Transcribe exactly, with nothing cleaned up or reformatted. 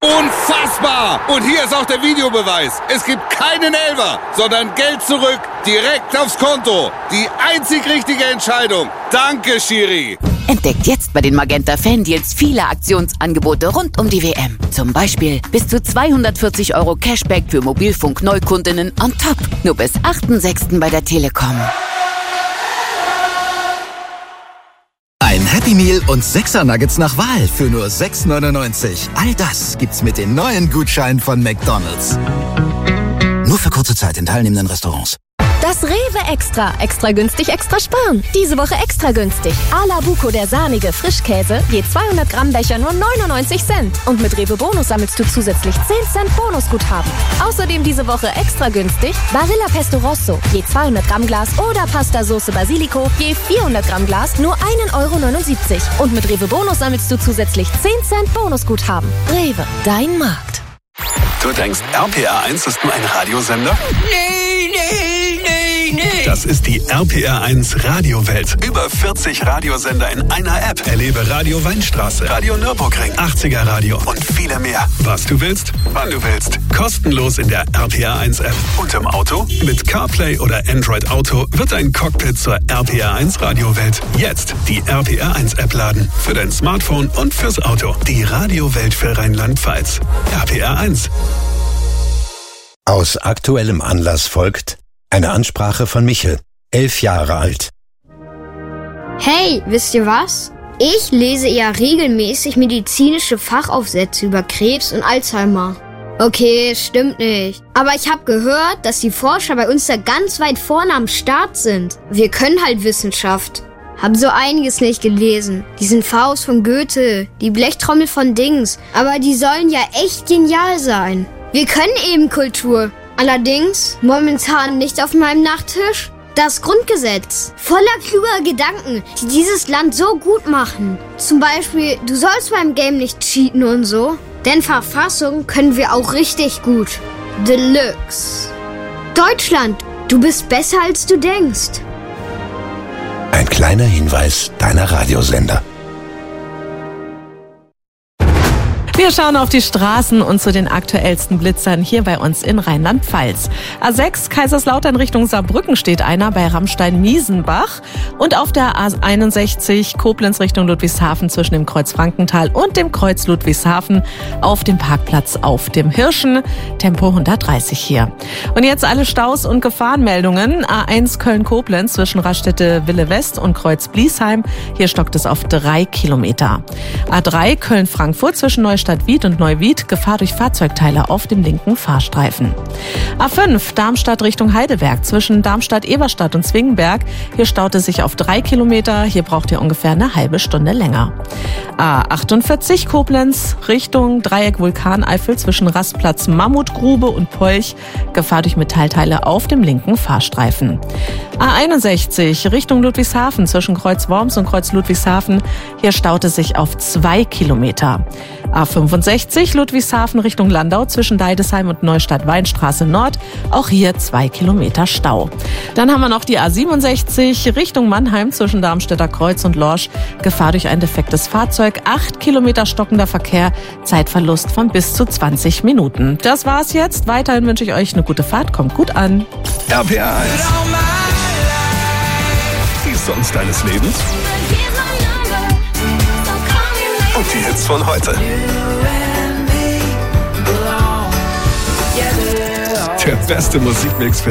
Unfassbar! Und hier ist auch der Videobeweis. Es gibt keinen Elfer, sondern Geld zurück, direkt aufs Konto. Die einzig richtige Entscheidung. Danke, Schiri. Entdeckt jetzt bei den Magenta Fandeals viele Aktionsangebote rund um die W M. Zum Beispiel bis zu zweihundertvierzig Euro Cashback für Mobilfunk-Neukundinnen on top. Nur bis achten sechsten bei der Telekom. Ein Happy Meal und sechser Nuggets nach Wahl für nur sechs neunundneunzig. All das gibt's mit den neuen Gutscheinen von McDonald's. Nur für kurze Zeit in teilnehmenden Restaurants. Das Rewe Extra. Extra günstig, extra sparen. Diese Woche extra günstig. A la Buco, der sahnige Frischkäse. Je zweihundert Gramm Becher nur neunundneunzig Cent. Und mit Rewe Bonus sammelst du zusätzlich zehn Cent Bonusguthaben. Außerdem diese Woche extra günstig Barilla Pesto Rosso. Je zweihundert Gramm Glas oder Pasta Soße Basilico. Je vierhundert Gramm Glas nur ein Euro neunundsiebzig. Und mit Rewe Bonus sammelst du zusätzlich zehn Cent Bonusguthaben. Rewe, dein Markt. Du denkst, R P R eins ist nur ein Radiosender? Nee, nee, nee, nee. Das ist die R P R eins Radiowelt. Über vierzig Radiosender in einer App. Erlebe Radio Weinstraße, Radio Nürburgring, achtziger Radio und viele mehr. Was du willst, wann du willst. Kostenlos in der R P R eins App. Und im Auto? Mit CarPlay oder Android Auto wird ein Cockpit zur R P R eins Radiowelt. Jetzt die R P R eins App laden. Für dein Smartphone und fürs Auto. Die Radiowelt für Rheinland-Pfalz. R P R eins. Aus aktuellem Anlass folgt eine Ansprache von Michel, elf Jahre alt. Hey, wisst ihr was? Ich lese ja regelmäßig medizinische Fachaufsätze über Krebs und Alzheimer. Okay, stimmt nicht. Aber ich habe gehört, dass die Forscher bei uns da ganz weit vorne am Start sind. Wir können halt Wissenschaft. Hab so einiges nicht gelesen. Diesen Faust von Goethe, die Blechtrommel von Dings. Aber die sollen ja echt genial sein. Wir können eben Kultur. Allerdings momentan nicht auf meinem Nachttisch. Das Grundgesetz. Voller kluger Gedanken, die dieses Land so gut machen. Zum Beispiel, du sollst beim Game nicht cheaten und so. Denn Verfassung können wir auch richtig gut. Deluxe. Deutschland, du bist besser als du denkst. Ein kleiner Hinweis deiner Radiosender. Wir schauen auf die Straßen und zu den aktuellsten Blitzern hier bei uns in Rheinland-Pfalz. A sechs Kaiserslautern Richtung Saarbrücken steht einer bei Rammstein-Miesenbach. Und auf der A einundsechzig Koblenz Richtung Ludwigshafen zwischen dem Kreuz Frankenthal und dem Kreuz Ludwigshafen auf dem Parkplatz auf dem Hirschen. Tempo hundertdreißig hier. Und jetzt alle Staus und Gefahrenmeldungen. A eins Köln-Koblenz zwischen Raststätte Wille West und Kreuz Bliesheim. Hier stockt es auf drei Kilometer. A drei Köln-Frankfurt zwischen Neustadt Wied und Neuwied, Gefahr durch Fahrzeugteile auf dem linken Fahrstreifen. A fünf Darmstadt Richtung Heidelberg zwischen Darmstadt-Eberstadt und Zwingenberg. Hier staut es sich auf drei Kilometer. Hier braucht ihr ungefähr eine halbe Stunde länger. A achtundvierzig Koblenz Richtung Dreieck Vulkaneifel zwischen Rastplatz Mammutgrube und Polch. Gefahr durch Metallteile auf dem linken Fahrstreifen. A einundsechzig Richtung Ludwigshafen zwischen Kreuz Worms und Kreuz Ludwigshafen. Hier staut es sich auf zwei Kilometer. A fünfundsechzig Ludwigshafen Richtung Landau zwischen Deidesheim und Neustadt-Weinstraße Nord. Auch hier zwei Kilometer Stau. Dann haben wir noch die A siebenundsechzig Richtung Mannheim zwischen Darmstädter Kreuz und Lorsch. Gefahr durch ein defektes Fahrzeug. Acht Kilometer stockender Verkehr. Zeitverlust von bis zu zwanzig Minuten. Das war's jetzt. Weiterhin wünsche ich euch eine gute Fahrt. Kommt gut an. R P R eins. Die Songs deines Lebens. Und die Hits von heute. Der beste Musikmix für